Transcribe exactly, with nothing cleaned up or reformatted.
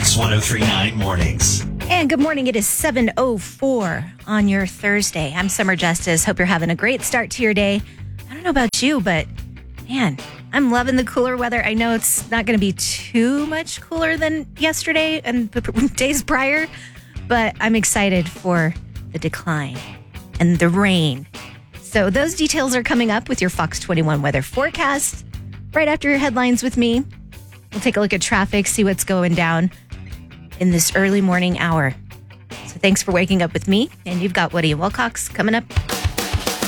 X one oh three point nine Mornings. And good morning. It is seven oh four on your Thursday. I'm Summer Justice. Hope you're having a great start to your day. I don't know about you, but man, I'm loving the cooler weather. I know it's not going to be too much cooler than yesterday and days prior, but I'm excited for the decline and the rain. So those details are coming up with your Fox twenty-one weather forecast right after your headlines with me. We'll take a look at traffic, see what's going down in this early morning hour. So thanks for waking up with me, and you've got Woody and Wilcox coming up